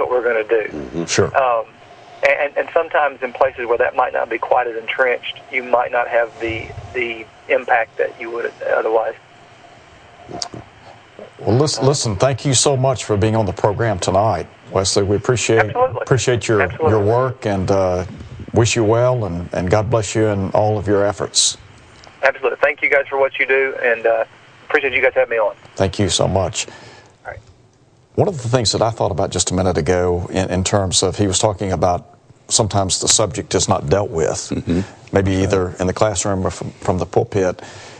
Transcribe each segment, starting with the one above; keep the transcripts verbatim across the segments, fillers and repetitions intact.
what we're going to do. Mm-hmm. Sure. Um, and, and sometimes in places where that might not be quite as entrenched, you might not have the the impact that you would otherwise. Well, listen, listen, thank you so much for being on the program tonight, Wesley. We appreciate Absolutely. appreciate your, Absolutely. your work and uh, wish you well, and, and God bless you in all of your efforts. Absolutely. Thank you guys for what you do, and uh, appreciate you guys having me on. Thank you so much. All right. One of the things that I thought about just a minute ago in, in terms of, he was talking about sometimes the subject is not dealt with, mm-hmm. maybe okay. either in the classroom or from, from the pulpit.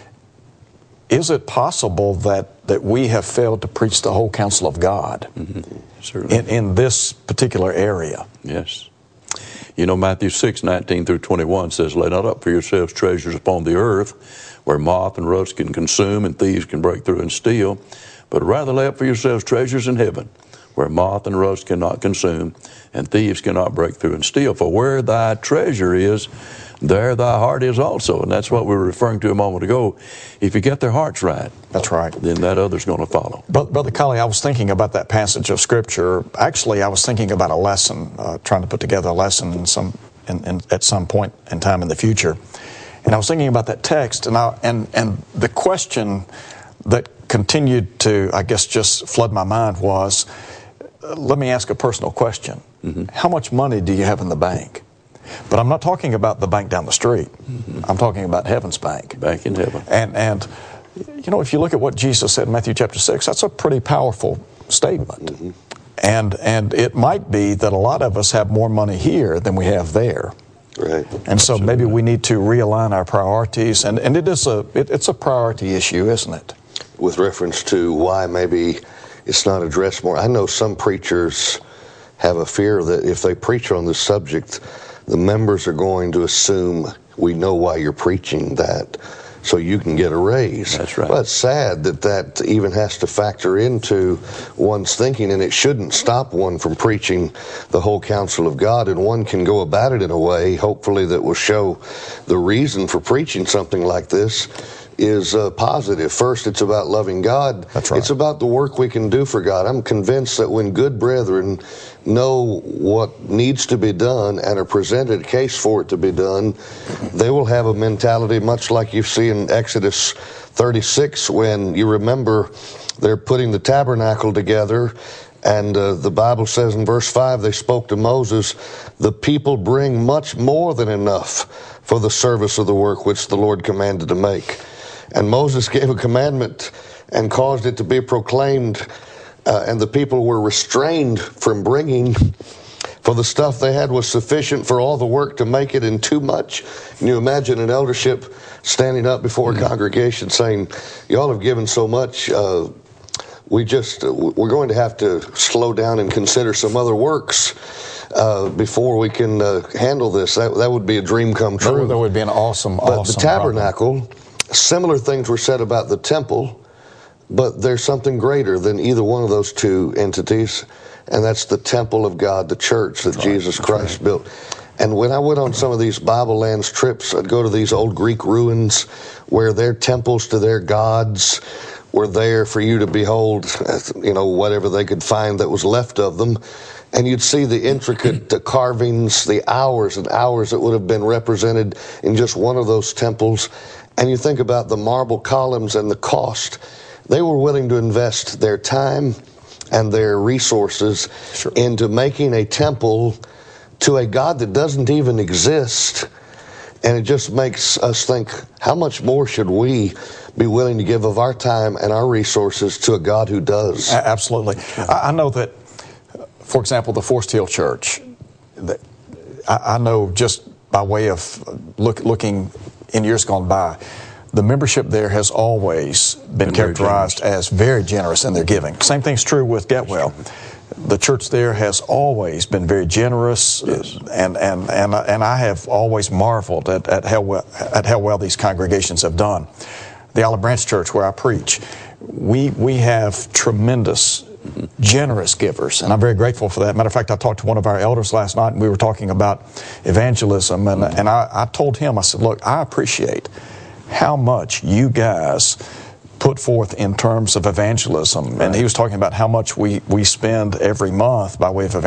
Is it possible that, that we have failed to preach the whole counsel of God mm-hmm. in, in this particular area? Yes. You know, Matthew six, nineteen through twenty-one says, "Lay not up for yourselves treasures upon the earth, where moth and rust can consume and thieves can break through and steal, but rather lay up for yourselves treasures in heaven, where moth and rust cannot consume and thieves cannot break through and steal. For where thy treasure is, there thy heart is also." And that's what we were referring to a moment ago. If you get their hearts right, that's right, then that other's going to follow. But, Brother Colley, I was thinking about that passage of Scripture. Actually, I was thinking about a lesson, uh, trying to put together a lesson in some, in, in, at some point in time in the future. And I was thinking about that text, and I, and and the question that continued to, I guess, just flood my mind was, uh, let me ask a personal question. Mm-hmm. How much money do you have in the bank? But I'm not talking about the bank down the street. Mm-hmm. I'm talking about heaven's bank. Bank in heaven. And, and you know, if you look at what Jesus said in Matthew chapter six, that's a pretty powerful statement. Mm-hmm. And and it might be that a lot of us have more money here than we have there. Right. And so Absolutely. maybe we need to realign our priorities. And, and it is a it, it's a priority issue, isn't it? With reference to why maybe it's not addressed more. I know some preachers have a fear that if they preach on this subject, the members are going to assume we know why you're preaching that, so you can get a raise. That's right. Well, it's sad that that even has to factor into one's thinking, and it shouldn't stop one from preaching the whole counsel of God, and one can go about it in a way, hopefully, that will show the reason for preaching something like this is uh, positive. First, it's about loving God. That's right. It's about the work we can do for God. I'm convinced that when good brethren know what needs to be done and are presented a case for it to be done, they will have a mentality much like you see in Exodus thirty-six, when you remember they're putting the tabernacle together, and uh, the Bible says in verse five, they spoke to Moses, "The people bring much more than enough for the service of the work which the Lord commanded to make." And Moses gave a commandment and caused it to be proclaimed, uh, and the people were restrained from bringing, for the stuff they had was sufficient for all the work to make it, and too much. Can you imagine an eldership standing up before a congregation saying, "Y'all have given so much, uh, we just, uh, we're going to have to slow down and consider some other works uh, before we can uh, handle this." That, that would be a dream come true. That, that would be an awesome, but awesome the tabernacle, problem. Similar things were said about the temple, but there's something greater than either one of those two entities, and that's the temple of God, the church that that's Jesus right. Christ right. built. And when I went on some of these Bible Lands trips, I'd go to these old Greek ruins where their temples to their gods were there for you to behold, you know, whatever they could find that was left of them. And you'd see the intricate uh, carvings, the hours and hours that would have been represented in just one of those temples. And you think about the marble columns and the cost. They were willing to invest their time and their resources sure. into making a temple to a God that doesn't even exist. And it just makes us think, how much more should we be willing to give of our time and our resources to a God who does? Absolutely. I know that, for example, the Forest Hill Church, I know just by way of look, looking in years gone by, the membership there has always been, been characterized very as very generous in their giving. Same thing's true with Getwell. The church there has always been very generous, yes. and, and, and, and I have always marveled at, at, how well, at how well these congregations have done. The Olive Branch Church, where I preach, we, we have tremendous, generous givers, and I'm very grateful for that. Matter of fact, I talked to one of our elders last night, and we were talking about evangelism, and, and I, I told him, I said, look, I appreciate how much you guys put forth in terms of evangelism. Right. And he was talking about how much we, we spend every month by way of evangelism.